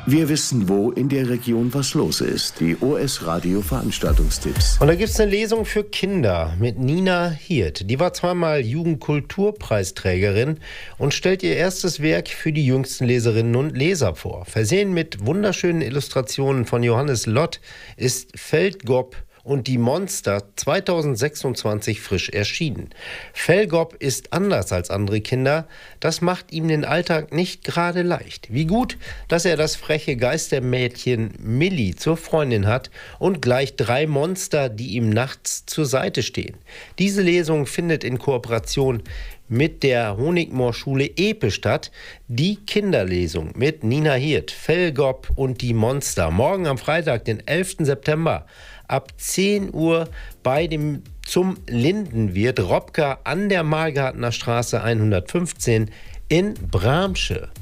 Wir wissen, wo in der Region was los ist. Die OS Radio Veranstaltungstipps. Und da gibt es eine Lesung für Kinder mit Nina Hirt. Die war zweimal Jugendkulturpreisträgerin und stellt ihr erstes Werk für die jüngsten Leserinnen und Leser vor. Versehen mit wunderschönen Illustrationen von Johannes Lott ist Feldgob und die Monster 2026 frisch erschienen. Feldgob ist anders als andere Kinder. Das macht ihm den Alltag nicht gerade leicht. Wie gut, dass er das freche Geistermädchen Milli zur Freundin hat und gleich 3 Monster, die ihm nachts zur Seite stehen. Diese Lesung findet in Kooperation mit der Honigmoor-Schule Epe statt. Die Kinderlesung mit Nina Hirt, Feldgob und die Monster. Morgen am Freitag, den 11. September, ab 10 Uhr zum Lindenwirt Robka an der Margartner Straße 115 in Bramsche.